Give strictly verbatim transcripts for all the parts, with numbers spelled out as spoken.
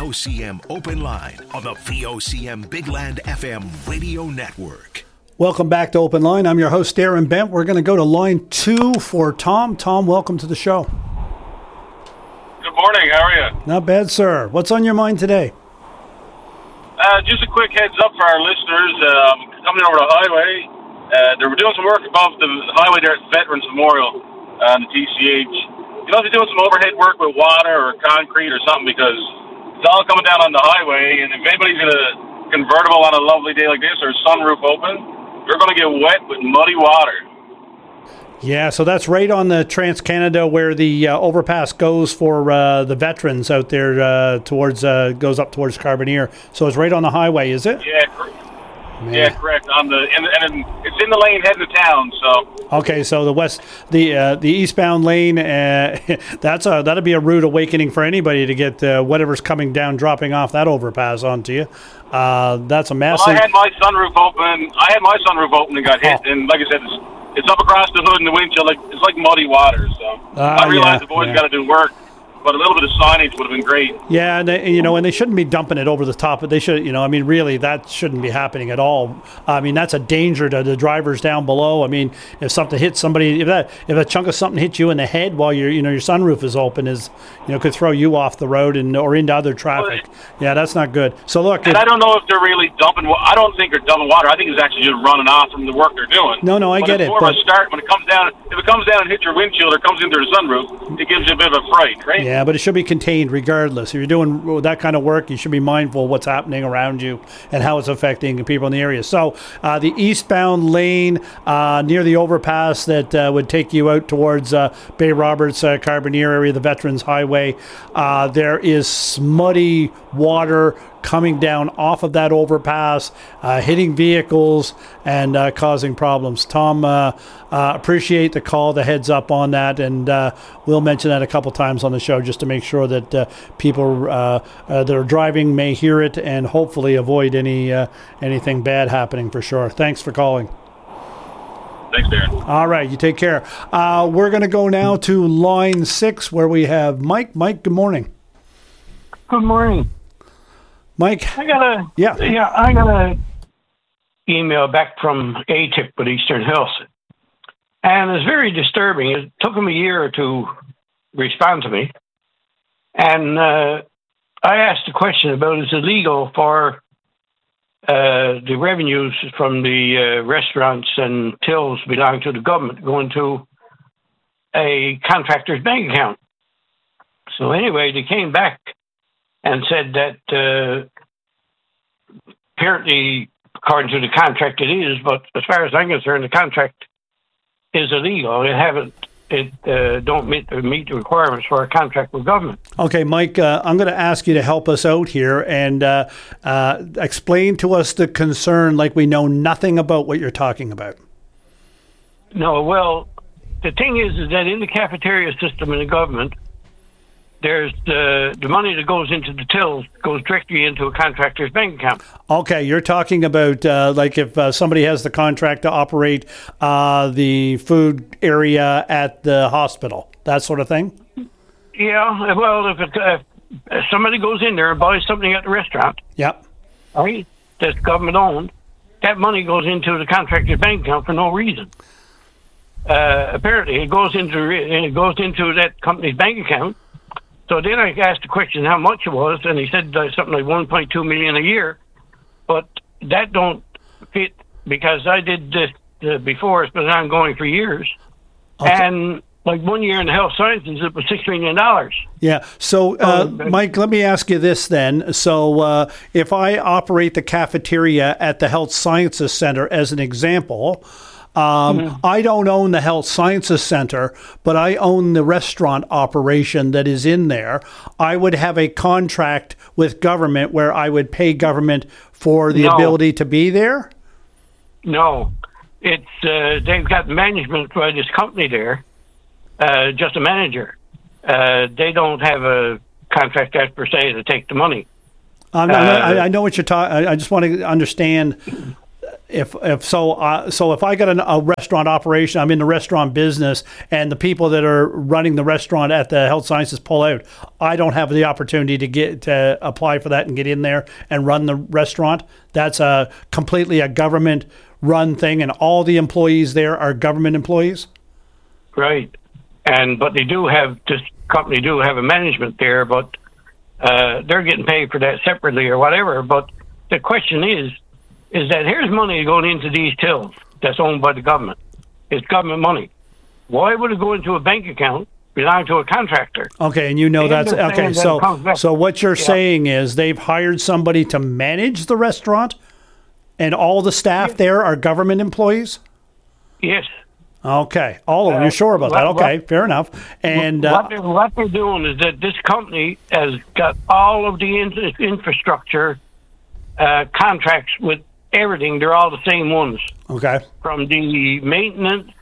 O C M Open Line on the V O C M Big Land F M radio network. Welcome back to Open Line. I'm your host, Darren Bent. We're going to go to line two for Tom. Tom, welcome to the show. Good morning. How are you? Not bad, sir. What's on your mind today? Uh, just a quick heads up for our listeners. Um, coming over the highway, uh, they were doing some work above the highway there at Veterans Memorial on the T C H. You know, they're doing some overhead work with water or concrete or something because it's all coming down on the highway. And if anybody's in a convertible on a lovely day like this or sunroof open, you're going to get wet with muddy water. Yeah, so that's right on the Trans-Canada where the uh, overpass goes for uh, the veterans out there uh, towards, uh, goes up towards Carbonear. So it's right on the highway, is it? Yeah, cor- yeah, correct. On the and, and it's in the lane heading to town. So okay, so the west, the uh, the eastbound lane, uh, that's a that'll be a rude awakening for anybody to get uh, whatever's coming down, dropping off that overpass onto you. Uh, that's a massive. Well, I had my sunroof open. I had my sunroof open and got hit, oh. and like I said, it's, it's up across the hood and the windshield. Like it's like muddy water. So uh, I realize yeah, the boys yeah. got to do work. But a little bit of signage would have been great. Yeah, and they, you know, and they shouldn't be dumping it over the top. But they should, you know, I mean, really, that shouldn't be happening at all. I mean, that's a danger to the drivers down below. I mean, if something hits somebody, if that, if a chunk of something hits you in the head while your, you know, your sunroof is open, is, you know, could throw you off the road and or into other traffic. Well, yeah, that's not good. So look, and if, I don't know if they're really dumping. I don't think they're dumping water. I think it's actually just running off from the work they're doing. No, no, I but get it's it. More but, of a start when it comes down. If it comes down and hits your windshield or comes into the sunroof, it gives you a bit of a fright, right? Yeah, but it should be contained. Regardless, if you're doing that kind of work, you should be mindful of what's happening around you and how it's affecting people in the area. So uh, the eastbound lane uh, near the overpass that uh, would take you out towards uh, Bay Roberts, uh, Carbonear area, the Veterans Highway, uh, there is muddy water coming down off of that overpass, uh, hitting vehicles and uh, causing problems. Tom, uh, uh, appreciate the call, the heads up on that, and uh, we'll mention that a couple times on the show just to make sure that uh, people uh, uh, that are driving may hear it and hopefully avoid any uh, anything bad happening for sure. Thanks for calling. Thanks, Darren. All right, you take care. Uh, we're going to go now to line six where we have Mike. Mike, good morning. Good morning. Mike, I got a yeah, yeah. I got a email back from A T I P with Eastern Health, and it's very disturbing. It took them a year to respond to me, and uh, I asked a question about is it legal for uh, the revenues from the uh, restaurants and tills belonging to the government going to a contractor's bank account. So anyway, they came back and said that uh, apparently, according to the contract, it is, but as far as I'm concerned, the contract is illegal. It haven't, it uh, don't meet, meet the requirements for a contract with government. Okay, Mike, uh, I'm going to ask you to help us out here and uh, uh, explain to us the concern like we know nothing about what you're talking about. No, well, the thing is, is that in the cafeteria system in the government, there's the the money that goes into the tills goes directly into a contractor's bank account. Okay, you're talking about uh, like if uh, somebody has the contract to operate uh, the food area at the hospital, that sort of thing? Yeah, well, if, it, uh, if somebody goes in there and buys something at the restaurant, yep, right, that's government owned, that money goes into the contractor's bank account for no reason. Uh, apparently, it goes into it goes into that company's bank account. So then I asked the question how much it was, and he said uh, something like one point two million dollars a year. But that don't fit because I did this uh, before. It's been ongoing for years. Okay. And like one year in the health sciences, it was six million dollars. Yeah. So, uh, Mike, let me ask you this then. So uh, if I operate the cafeteria at the Health Sciences Center as an example, Um, mm-hmm. I don't own the Health Sciences Center, but I own the restaurant operation that is in there. I would have a contract with government where I would pay government for the no. ability to be there? No. It's uh, they've got management for this company there, uh, just a manager. Uh, they don't have a contract as per se to take the money. Um, uh, I, I know what you're talking. I just want to understand. if if so, uh, so if I got an, a restaurant operation, I'm in the restaurant business, and the people that are running the restaurant at the health sciences pull out, I don't have the opportunity to get to apply for that and get in there and run the restaurant. That's a completely a government run thing, and all the employees there are government employees. Right, and but they do have this company do have a management there, but uh, they're getting paid for that separately or whatever. But the question is, is that here's money going into these tills that's owned by the government. It's government money. Why would it go into a bank account belonging to a contractor? Okay, and you know They that's understand okay. that it comes So, back. so what you're Yeah. saying is they've hired somebody to manage the restaurant, and all the staff there are government employees. Yes. Okay, all of them. Uh, You're sure about that? what- Okay, fair enough. And uh, what, they're, what they're doing is that this company has got all of the in- infrastructure uh, contracts with everything. They're all the same ones. okay, From the maintenance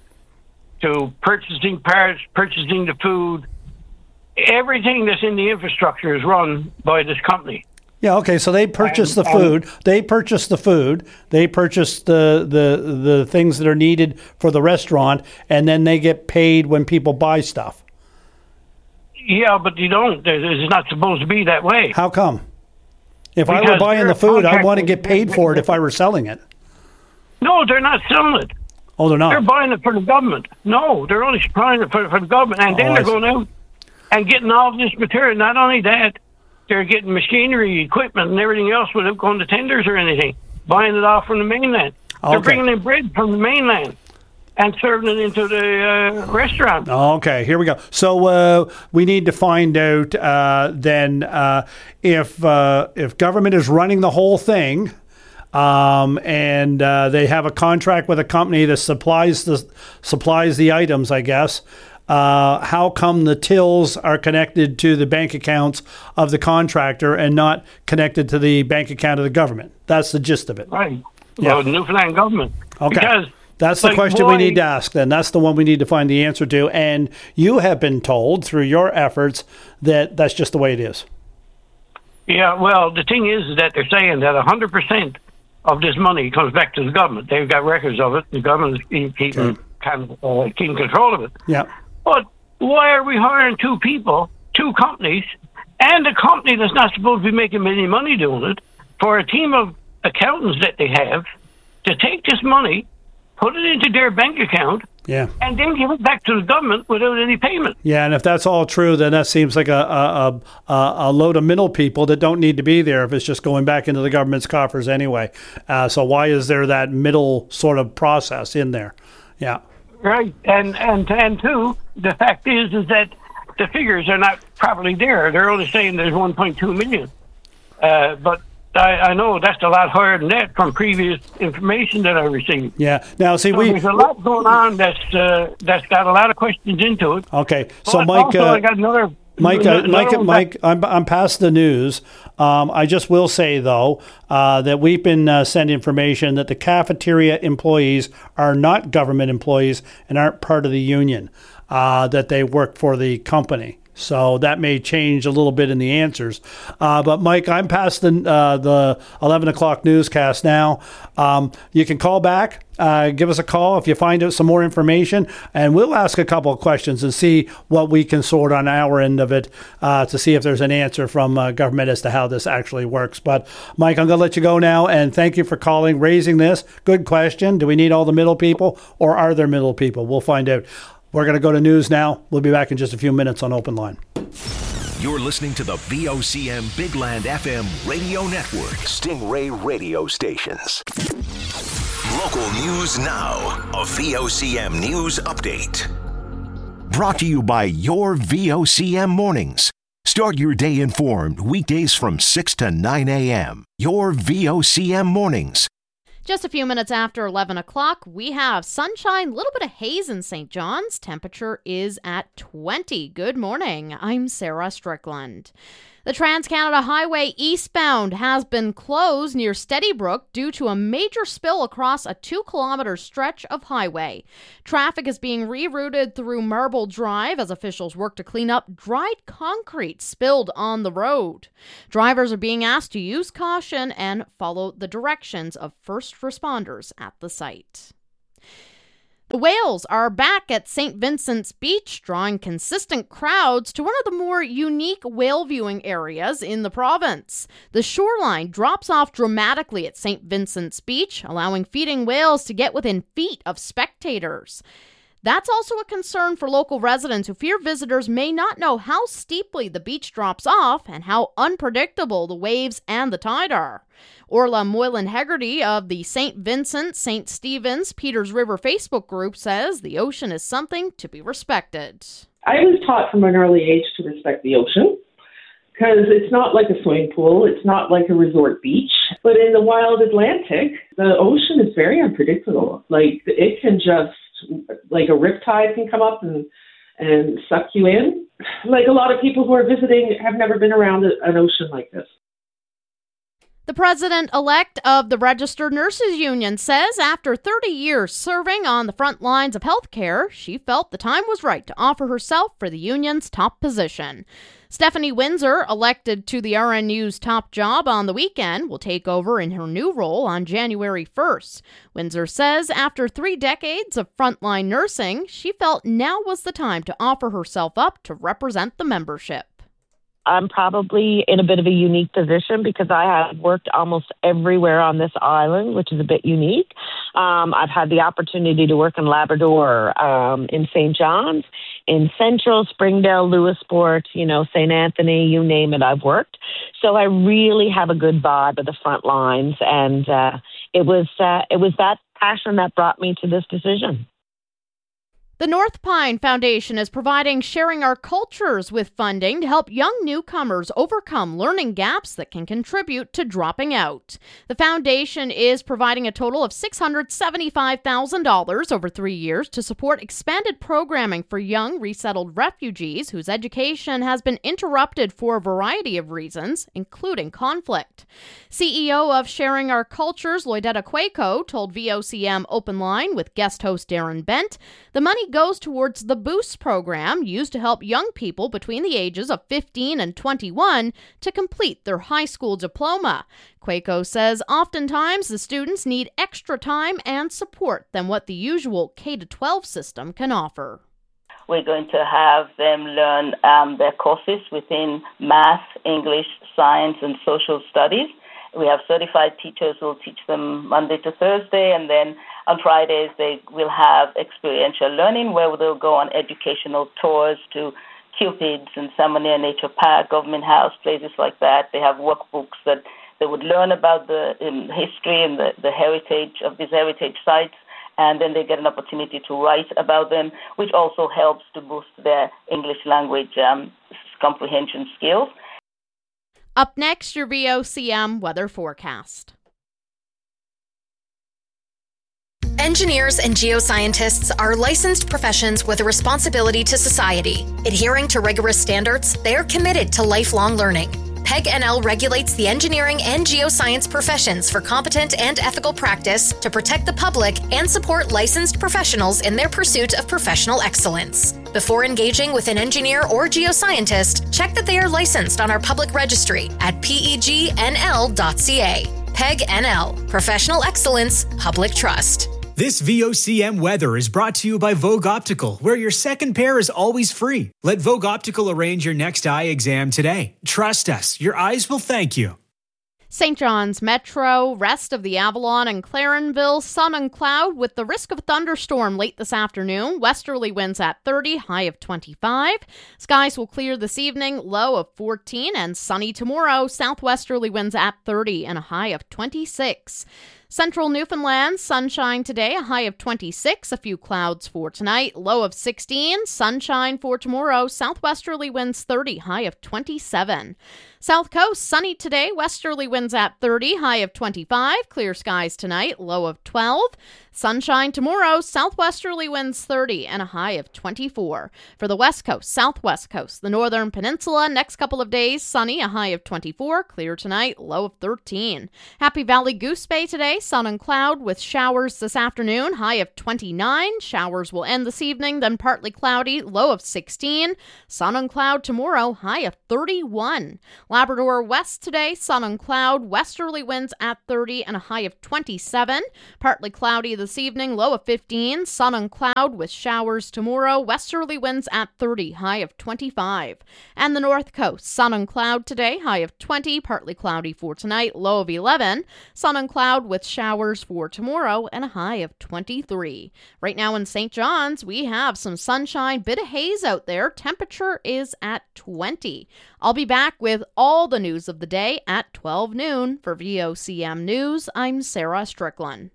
to purchasing parts, purchasing the food, everything that's in the infrastructure is run by this company. yeah, okay. So they purchase the And- food. They purchase the food. They purchase the, the the things that are needed for the restaurant, and then they get paid when people buy stuff. Yeah, but you don't. It's not supposed to be that way. How come? If I were Because buying they're the food, I'd want to contractors. get paid for it if I were selling it. No, they're not selling it. Oh, they're They're not. buying it for the government. No, they're only supplying it for, for the government, and Oh, then I they're see. going out and getting all this material. Not only that, they're getting machinery, equipment, and everything else without going to tenders or anything. Buying it off from the mainland. They're Okay. bringing in bread from the mainland and serving it into the uh, restaurant. Okay, here we go. So uh, we need to find out uh, then uh, if uh, if government is running the whole thing, um, and uh, they have a contract with a company that supplies the supplies the items, I guess. Uh, how come the tills are connected to the bank accounts of the contractor and not connected to the bank account of the government? That's the gist of it. Right. Yeah. Well, the Newfoundland government. Okay. Because, That's the like, question why- we need to ask then. That's the one we need to find the answer to. And you have been told through your efforts that that's just the way it is. Yeah, well, the thing is that they're saying that one hundred percent of this money comes back to the government. They've got records of it. The government is keep- keeping, Okay. kind of, uh, keeping control of it. Yeah. But why are we hiring two people, two companies, and a company that's not supposed to be making any money doing it, for a team of accountants that they have to take this money, put it into their bank account, Yeah. and then give it back to the government without any payment? Yeah, and if that's all true, then that seems like a a, a, a load of middle people that don't need to be there if it's just going back into the government's coffers anyway. Uh, so why is there that middle sort of process in there? Yeah. Right, and and and two, the fact is is that the figures are not properly there. They're only saying there's one point two million, uh, but I, I know that's a lot higher than that from previous information that I received. Yeah. Now, see, So we there's a lot going on that's uh, that's got a lot of questions into it. okay. So, But Mike, also uh, I got another. Mike, uh, another Mike, one Mike, that- I'm, I'm past the news. Um, I just will say, though, uh, that we've been uh, sent information that the cafeteria employees are not government employees and aren't part of the union, uh, that they work for the company. So that may change a little bit in the answers. Uh, but Mike, I'm past the uh, the eleven o'clock newscast now. Um, you can call back, uh, give us a call if you find out some more information, and we'll ask a couple of questions and see what we can sort on our end of it uh, to see if there's an answer from uh, government as to how this actually works. But Mike, I'm going to let you go now, and thank you for calling, raising this. Good question. Do we need all the middle people, or are there middle people? We'll find out. We're going to go to news now. We'll be back in just a few minutes on Open Line. You're listening to the V O C M Big Land F M radio network. Stingray radio stations. Local news now. A V O C M news update. Brought to you by your V O C M mornings. Start your day informed weekdays from six to nine a.m. Your V O C M mornings. Just a few minutes after eleven o'clock, we have sunshine, a little bit of haze in Saint John's. Temperature is at twenty. Good morning. I'm Sarah Strickland. The Trans-Canada Highway eastbound has been closed near Steadybrook due to a major spill across a two-kilometer stretch of highway. Traffic is being rerouted through Marble Drive as officials work to clean up dried concrete spilled on the road. Drivers are being asked to use caution and follow the directions of first responders at the site. The whales are back at Saint Vincent's Beach, drawing consistent crowds to one of the more unique whale viewing areas in the province. The shoreline drops off dramatically at Saint Vincent's Beach, allowing feeding whales to get within feet of spectators. That's also a concern for local residents who fear visitors may not know how steeply the beach drops off and how unpredictable the waves and the tide are. Orla Moylan-Hegarty of the Saint Vincent, Saint Stephen's, Peters River Facebook group says the ocean is something to be respected. I was taught from an early age to respect the ocean because it's not like a swimming pool, it's not like a resort beach. But in the wild Atlantic, the ocean is very unpredictable. Like, it can just, like a riptide can come up and, and suck you in. Like, a lot of people who are visiting have never been around a, an ocean like this. The president-elect of the Registered Nurses Union says after thirty years serving on the front lines of healthcare, she felt the time was right to offer herself for the union's top position. Stephanie Windsor, elected to the R N U's top job on the weekend, will take over in her new role on January first. Windsor says after three decades of frontline nursing, she felt now was the time to offer herself up to represent the membership. I'm probably in a bit of a unique position because I have worked almost everywhere on this island, which is a bit unique. Um, I've had the opportunity to work in Labrador, um, in Saint John's, in Central, Springdale, Lewisport, you know, Saint Anthony, you name it, I've worked. So I really have a good vibe of the front lines, and uh, it was uh, it was that passion that brought me to this decision. The North Pine Foundation is providing Sharing Our Cultures with funding to help young newcomers overcome learning gaps that can contribute to dropping out. The foundation is providing a total of six hundred seventy-five thousand dollars over three years to support expanded programming for young resettled refugees whose education has been interrupted for a variety of reasons, including conflict. C E O of Sharing Our Cultures, Lloydetta Quaco, told V O C M Open Line with guest host Darren Bent, the money goes towards the Boost program used to help young people between the ages of fifteen and twenty-one to complete their high school diploma. Quaco says oftentimes the students need extra time and support than what the usual K through twelve system can offer. We're going to have them learn um, their courses within math, English, science, and social studies. We have certified teachers who will teach them Monday to Thursday, and then on Fridays they will have experiential learning where they'll go on educational tours to Cupid's and Salmonia Nature Park, Government House, places like that. They have workbooks that they would learn about the um, history and the, the heritage of these heritage sites, and then they get an opportunity to write about them, which also helps to boost their English language um, comprehension skills. Up next, your V O C M weather forecast. Engineers and geoscientists are licensed professions with a responsibility to society. Adhering to rigorous standards, they are committed to lifelong learning. P E G N L regulates the engineering and geoscience professions for competent and ethical practice to protect the public and support licensed professionals in their pursuit of professional excellence. Before engaging with an engineer or geoscientist, check that they are licensed on our public registry at P E G N L dot C A. P E G N L, Professional Excellence, Public Trust. This V O C M weather is brought to you by Vogue Optical, where your second pair is always free. Let Vogue Optical arrange your next eye exam today. Trust us, your eyes will thank you. Saint John's Metro, rest of the Avalon and Clarenville, sun and cloud with the risk of a thunderstorm late this afternoon. Westerly winds at thirty, high of twenty-five. Skies will clear this evening, low of fourteen, and sunny tomorrow. Southwesterly winds at thirty and a high of twenty-six. Central Newfoundland, sunshine today, a high of twenty-six, a few clouds for tonight, low of sixteen, sunshine for tomorrow, southwesterly winds thirty, high of twenty-seven. South Coast, sunny today, westerly winds at thirty, high of twenty-five, clear skies tonight, low of twelve. Sunshine tomorrow, southwesterly winds thirty and a high of twenty-four. For the West Coast, Southwest Coast, the Northern Peninsula, next couple of days, sunny, a high of twenty-four, clear tonight, low of thirteen. Happy Valley Goose Bay today, sun and cloud with showers this afternoon, high of twenty-nine. Showers will end this evening, then partly cloudy, low of sixteen. Sun and cloud tomorrow, high of thirty-one. Labrador West today, sun and cloud, westerly winds at thirty and a high of twenty-seven. Partly cloudy this evening, low of fifteen. Sun and cloud with showers tomorrow, westerly winds at thirty, high of twenty-five. And the North Coast, sun and cloud today, high of twenty, partly cloudy for tonight, low of eleven. Sun and cloud with showers for tomorrow and a high of twenty-three. Right now in Saint John's, we have some sunshine, bit of haze out there. Temperature is at twenty. I'll be back with all the news of the day at twelve noon. For V O C M News, I'm Sarah Strickland.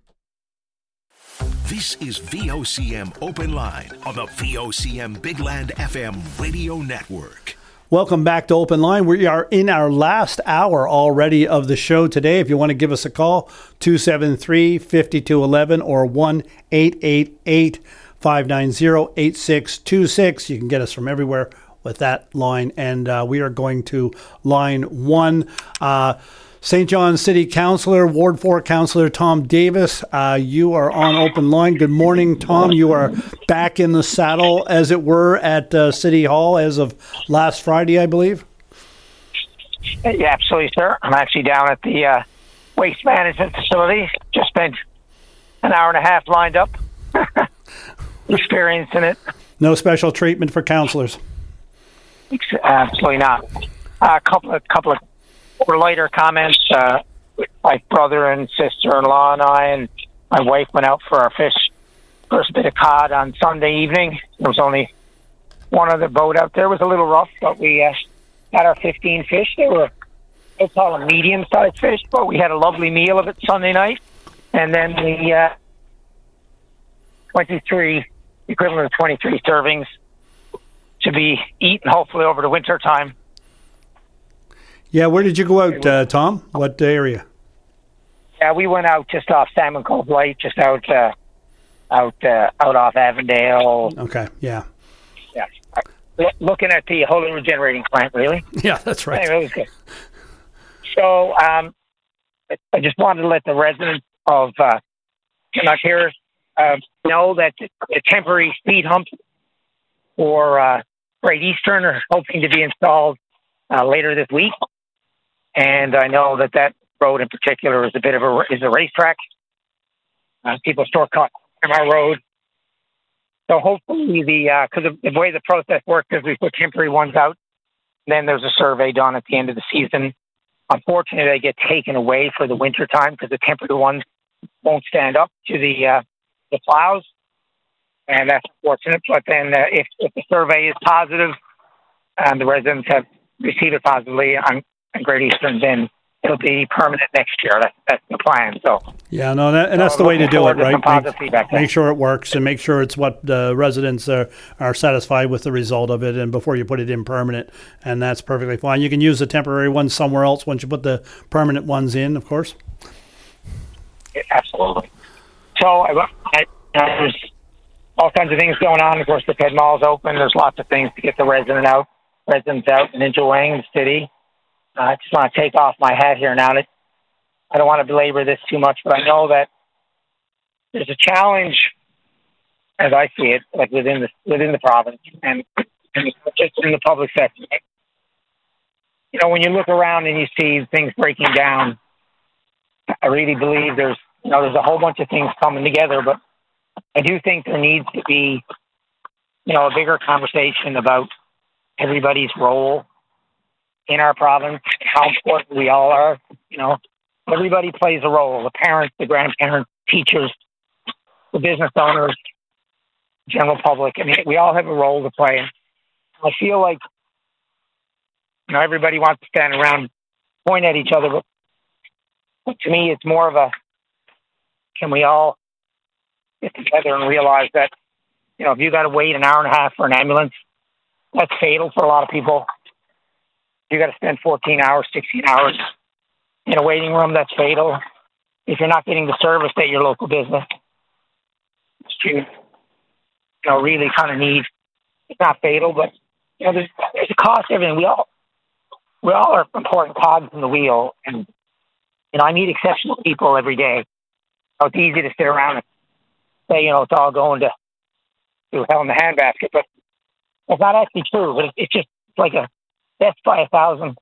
This is V O C M Open Line on the V O C M Big Land F M radio network. Welcome back to Open Line. We are in our last hour already of the show today. If you want to give us a call, two seven three, five two one one or one eight eight eight, five nine zero, eight six two six. You can get us from everywhere with that line. And uh, we are going to line one. Uh, Saint John City Councillor, Ward four Councillor Tom Davis, uh, you are on Open Line. Good morning, Tom. You are back in the saddle, as it were, at uh, City Hall as of last Friday, I believe. Yeah, absolutely, sir. I'm actually down at the uh, waste management facility. Just spent an hour and a half lined up, experiencing it. No special treatment for councillors? Absolutely not. A uh, couple of couple of or later comments. Uh, my brother and sister-in-law and I and my wife went out for our fish first bit of cod on Sunday evening. There was only one other boat out there. It was a little rough, but we uh, had our fifteen fish. They were, we'll call them medium-sized fish, but we had a lovely meal of it Sunday night. And then the uh, twenty-three, equivalent of twenty-three servings to be eaten hopefully over the winter time. Yeah, where did you go out, uh, Tom? What area? Yeah, we went out just off Salmon Cove Light, just out, uh, out, uh, out off Avondale. Okay, yeah, yeah. L- looking at the Holy Regenerating Plant, really. Yeah, that's right. Anyway, it was good. So, um, I just wanted to let the residents of uh, Knockhear uh, know that the temporary speed humps for uh, Great Eastern are hoping to be installed uh, later this week. And I know that that road in particular is a bit of a is a racetrack. Uh, people shortcut from our road. So hopefully the because uh, the way the process works is we put temporary ones out, then there's a survey done at the end of the season. Unfortunately, they get taken away for the winter time because the temporary ones won't stand up to the uh, the plows, and that's unfortunate. But then uh, if if the survey is positive and the residents have received it positively on and Great Eastern, then it'll be permanent next year. That's, that's the plan. So yeah, no, that, and that's so the way to do it, right? Make, make sure it works and make sure it's what the residents are, are satisfied with the result of it, and before you put it in permanent, and that's perfectly fine. You can use the temporary ones somewhere else once you put the permanent ones in, of course. Yeah, absolutely. So I, I, there's all kinds of things going on. Of course, the Ped Mall's open. There's lots of things to get the resident out, residents out and enjoying the city. Uh, I just want to take off my hat here now. I don't want to belabor this too much, but I know that there's a challenge, as I see it, like within the within the province and, and just in the public sector. You know, when you look around and you see things breaking down, I really believe there's you know there's a whole bunch of things coming together, but I do think there needs to be you know a bigger conversation about everybody's role in our province, how important we all are. You know, everybody plays a role. The parents, the grandparents, teachers, the business owners, general public. I mean, we all have a role to play. I feel like, you know, everybody wants to stand around, point at each other, but, but to me, it's more of a, can we all get together and realize that, you know, if you got to wait an hour and a half for an ambulance, that's fatal for a lot of people. You got to spend fourteen hours, sixteen hours in a waiting room, that's fatal. If you're not getting the service that your local business, you know, really kind of need, it's not fatal, but, you know, there's, there's a cost to everything. We all, we all are important cogs in the wheel, and, you know, I meet exceptional people every day. So it's easy to sit around and say, you know, it's all going to, to hell in the handbasket, but it's not actually true. But it's just like a death by a thousand.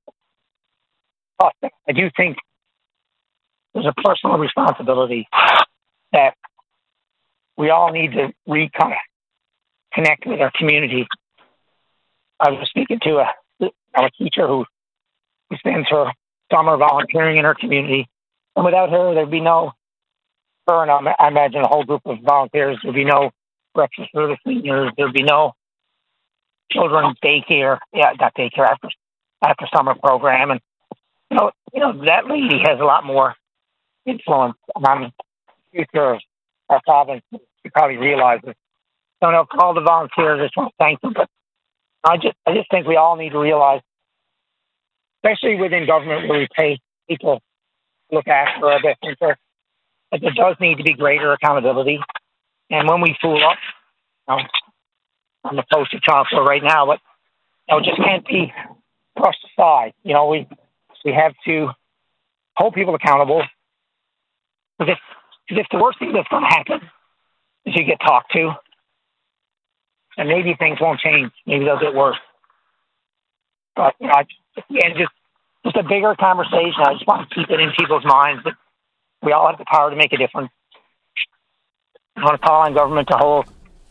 I do think there's a personal responsibility that we all need to reconnect with our community. I was speaking to a, a teacher who, who spends her summer volunteering in her community, and without her, there'd be no, her and I, I imagine a whole group of volunteers, there'd be no breakfast for the seniors, there'd be no children's daycare, yeah, not daycare, after, after summer program, and You know, you know, that lady has a lot more influence on the future of our province. She probably realizes. So, no, call the volunteers. I just want to thank them. But I just, I just think we all need to realize, especially within government where we pay people to look after our best interests, that there does need to be greater accountability. And when we fool up, you know, I'm the poster child for right now, but you know, it just can't be brushed aside. You know, we. We have to hold people accountable. Because if, if the worst thing that's going to happen is you get talked to, and maybe things won't change. Maybe they'll get worse. But, you know, I, again, just, just a bigger conversation. I just want to keep it in people's minds that we all have the power to make a difference. I want to call on government to hold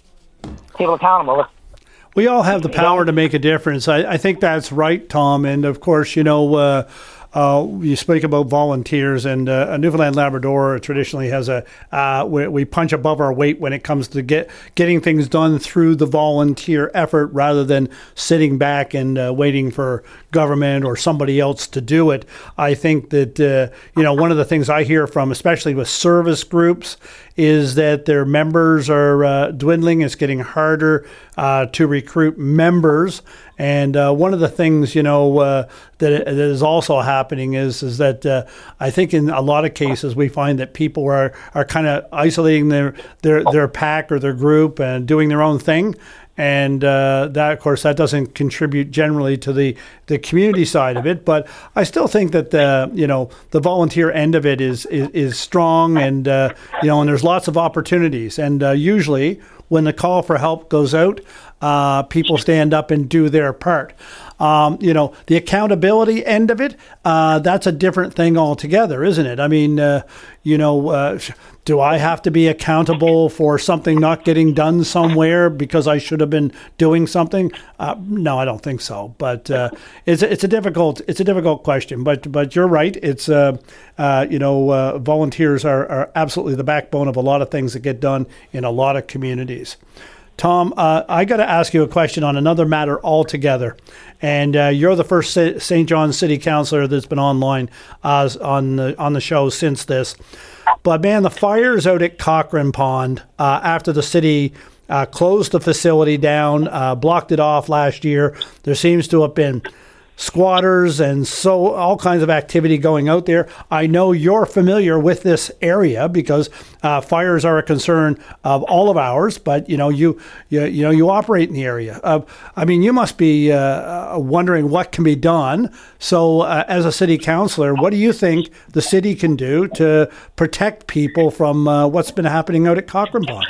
people accountable. We all have the power to make a difference. I, I think that's right, Tom. And of course, you know, uh, uh, you speak about volunteers, and uh, Newfoundland Labrador traditionally has a uh, we, we punch above our weight when it comes to get getting things done through the volunteer effort, rather than sitting back and uh, waiting for government or somebody else to do it. I think that uh, you know, one of the things I hear from, especially with service groups, is that their members are uh, dwindling. It's getting harder uh, to recruit members. And uh, one of the things, you know, uh, that, that is also happening is is that uh, I think in a lot of cases we find that people are, are kind of isolating their, their, their pack or their group and doing their own thing. And uh, that, of course, that doesn't contribute generally to the, the community side of it. But I still think that the, you know, the volunteer end of it is is, is strong, and uh, you know, and there's lots of opportunities. And uh, usually, when the call for help goes out, uh, people stand up and do their part. Um, you know, the accountability end of it, uh, that's a different thing altogether, isn't it? I mean, uh, you know, uh, do I have to be accountable for something not getting done somewhere because I should have been doing something? Uh, no, I don't think so. But uh, it's a, it's a difficult it's a difficult question. But but you're right. It's uh, uh, you know, uh, volunteers are, are absolutely the backbone of a lot of things that get done in a lot of communities. Tom, uh, I got to ask you a question on another matter altogether. And uh, you're the first Saint John City Councillor that's been online uh, on the on the show since this. But man, the fires out at Cochrane Pond uh, after the city uh, closed the facility down, uh, blocked it off last year. There seems to have been squatters and so all kinds of activity going out there. I know you're familiar with this area because uh, fires are a concern of all of ours, but you know you you, you know you operate in the area. Uh, I mean, you must be uh, wondering what can be done. So uh, as a city councillor, what do you think the city can do to protect people from uh, what's been happening out at Cochrane Pond?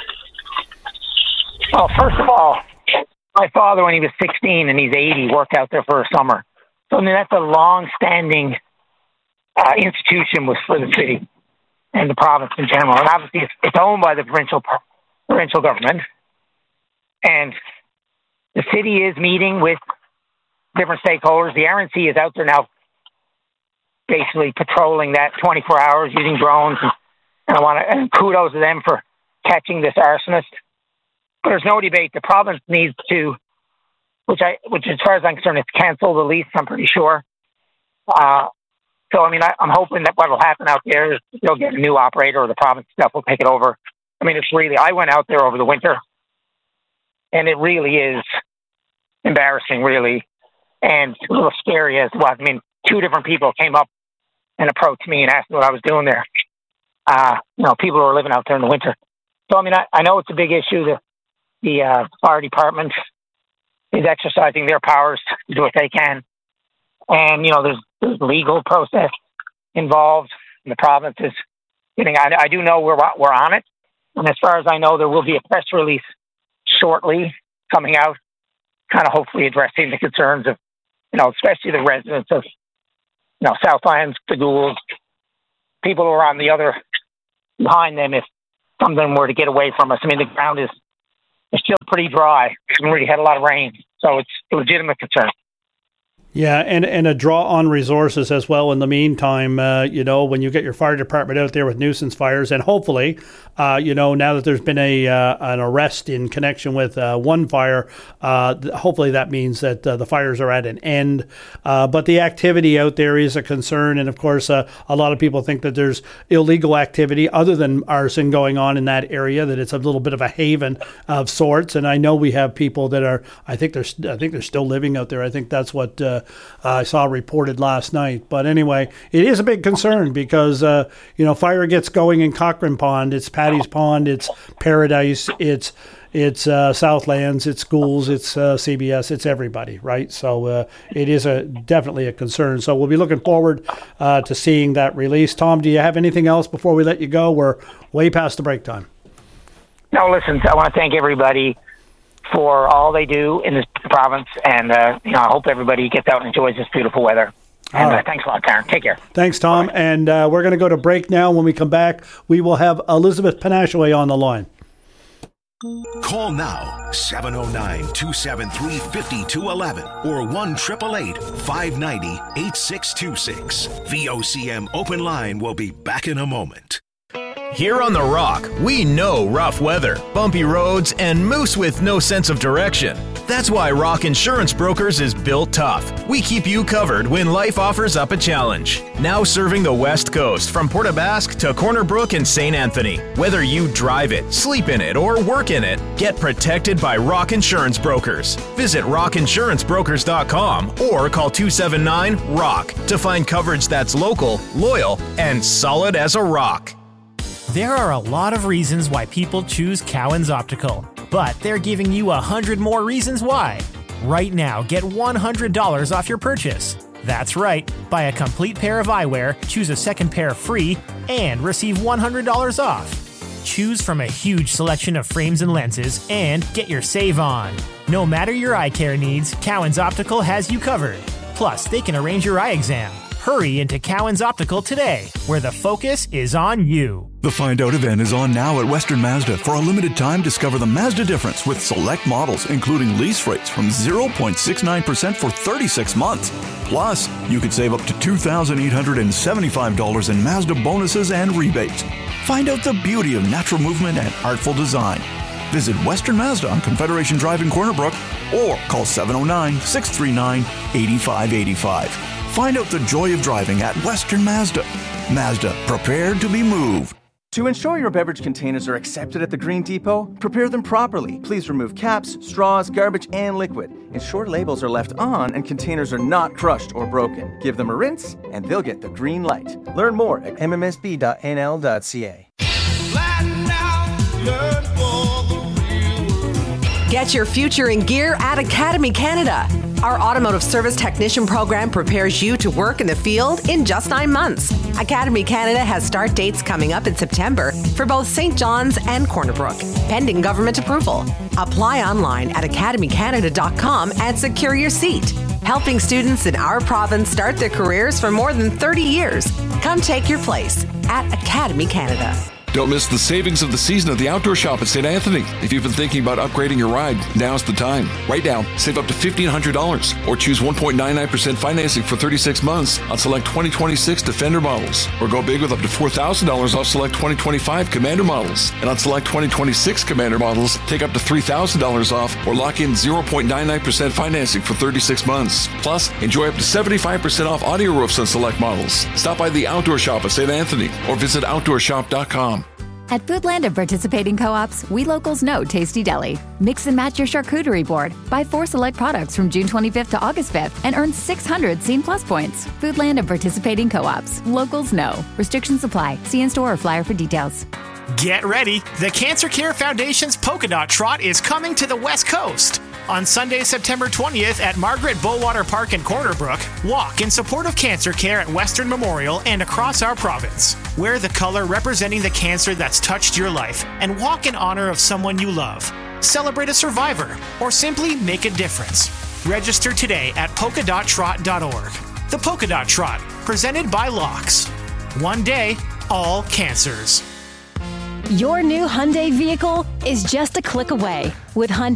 Well, first of all, my father, when he was sixteen and he's eighty, worked out there for a summer. So I mean, that's a long-standing uh, institution was for the city and the province in general. And obviously, it's, it's owned by the provincial provincial government. And the city is meeting with different stakeholders. The R N C is out there now, basically patrolling that twenty-four hours using drones. And, and I want to and kudos to them for catching this arsonist. But there's no debate. The province needs to, which I, which as far as I'm concerned, it's cancel the lease. I'm pretty sure. Uh, So, I mean, I, I'm hoping that what will happen out there is they'll get a new operator, or the province stuff will take it over. I mean, it's really, I went out there over the winter, and it really is embarrassing, really, and a little scary as well. I mean, two different people came up and approached me and asked me what I was doing there. Uh, you know, people who are living out there in the winter. So, I mean, I, I know it's a big issue. The, the uh, fire department is exercising their powers to do what they can. And, you know, there's, there's legal process involved, and the province is getting, I, I do know we're, we're on it. And as far as I know, there will be a press release shortly coming out, kind of hopefully addressing the concerns of, you know, especially the residents of, you know, Southlands, the Goulds, people who are on the other, behind them if something were to get away from us. I mean, the ground is, is still pretty dry. We already had a lot of rain, so it's a legitimate concern. Yeah, and, and a draw on resources as well in the meantime, uh, you know, when you get your fire department out there with nuisance fires, and hopefully, uh, you know, now that there's been a uh, an arrest in connection with uh, one fire, uh, th- hopefully that means that uh, the fires are at an end. Uh, but the activity out there is a concern, and of course, uh, a lot of people think that there's illegal activity other than arson going on in that area, that it's a little bit of a haven of sorts. And I know we have people that are, I think they're, st- I think they're still living out there. I think that's what uh, Uh, I saw reported last night. But anyway, it is a big concern because, uh, you know, fire gets going in Cochrane Pond. It's Paddy's Pond. It's Paradise. It's it's uh, Southlands. It's schools. It's uh, C B S. It's everybody, right? So uh, it is a definitely a concern. So we'll be looking forward uh, to seeing that release. Tom, do you have anything else before we let you go? We're way past the break time. No, listen, I want to thank everybody for all they do in this province, and uh, you know, I hope everybody gets out and enjoys this beautiful weather. And right. uh, thanks a lot, Karen. Take care. Thanks, Tom. Bye. And uh, we're going to go to break now. When we come back, we will have Elizabeth Panashaway on the line. Call now, seven oh nine, two seven three, five two one one or one eight eight eight, five nine zero, eight six two six. V O C M Open Line will be back in a moment. Here on The Rock, we know rough weather, bumpy roads, and moose with no sense of direction. That's why Rock Insurance Brokers is built tough. We keep you covered when life offers up a challenge. Now serving the West Coast from Port aux Basques to Corner Brook and Saint Anthony. Whether you drive it, sleep in it, or work in it, get protected by Rock Insurance Brokers. Visit rock insurance brokers dot com or call two seven nine, R O C K to find coverage that's local, loyal, and solid as a rock. There are a lot of reasons why people choose Cowan's Optical, but they're giving you a hundred more reasons why. Right now, get one hundred dollars off your purchase. That's right, buy a complete pair of eyewear, choose a second pair free, and receive one hundred dollars off. Choose from a huge selection of frames and lenses and get your save on. No matter your eye care needs, Cowan's Optical has you covered. Plus, they can arrange your eye exam. Hurry into Cowan's Optical today, where the focus is on you. The Find Out event is on now at Western Mazda. For a limited time, discover the Mazda difference with select models, including lease rates from zero point six nine percent for thirty-six months. Plus, you could save up to two thousand eight hundred seventy-five dollars in Mazda bonuses and rebates. Find out the beauty of natural movement and artful design. Visit Western Mazda on Confederation Drive in Corner Brook or call seven oh nine, six three nine, eight five eight five. Find out the joy of driving at Western Mazda. Mazda, prepared to be moved. To ensure your beverage containers are accepted at the Green Depot, prepare them properly. Please remove caps, straws, garbage, and liquid. Ensure labels are left on and containers are not crushed or broken. Give them a rinse, and they'll get the green light. Learn more at m m s b dot n l dot c a. Get your future in gear at Academy Canada. Our automotive service technician program prepares you to work in the field in just nine months. Academy Canada has start dates coming up in September for both Saint John's and Corner Brook, pending government approval. Apply online at academy canada dot com and secure your seat. Helping students in our province start their careers for more than thirty years. Come take your place at Academy Canada. Don't miss the savings of the season at the Outdoor Shop at Saint Anthony. If you've been thinking about upgrading your ride, now's the time. Right now, save up to fifteen hundred dollars or choose one point nine nine percent financing for thirty-six months on select twenty twenty-six Defender models. Or go big with up to four thousand dollars off select twenty twenty-five Commander models. And on select twenty twenty-six Commander models, take up to three thousand dollars off or lock in zero point nine nine percent financing for thirty-six months. Plus, enjoy up to seventy-five percent off audio roofs on select models. Stop by the Outdoor Shop at Saint Anthony or visit outdoor shop dot com. At Foodland and participating co-ops, we locals know Tasty Deli. Mix and match your charcuterie board. Buy four select products from June twenty-fifth to August fifth and earn six hundred Scene Plus points. Foodland and participating co-ops. Locals know. Restrictions apply. See in-store or flyer for details. Get ready. The Cancer Care Foundation's Polka Dot Trot is coming to the West Coast. On Sunday, September twentieth at Margaret Bullwater Park in Corner Brook, walk in support of cancer care at Western Memorial and across our province. Wear the color representing the cancer that's touched your life and walk in honor of someone you love. Celebrate a survivor or simply make a difference. Register today at polka dot trot dot org. The Polka Dot Trot, presented by Locks. One day, all cancers. Your new Hyundai vehicle is just a click away with Hyundai.